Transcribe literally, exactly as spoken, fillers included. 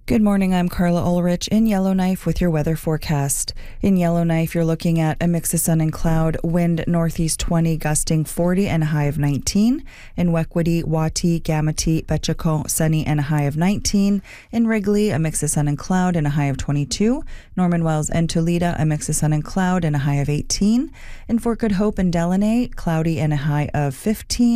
Good morning, I'm Carla Ulrich in Yellowknife with your weather forecast. In Yellowknife, you're looking at a mix of sun and cloud, wind northeast twenty, gusting forty and a high of nineteen. In Wekwity, Wati, Gamity, Betchako, sunny and a high of nineteen. In Wrigley, a mix of sun and cloud and a high of twenty-two. Norman Wells and Toledo, a mix of sun and cloud and a high of eighteen. In Fort Good Hope and Delaney, cloudy and a high of fifteen.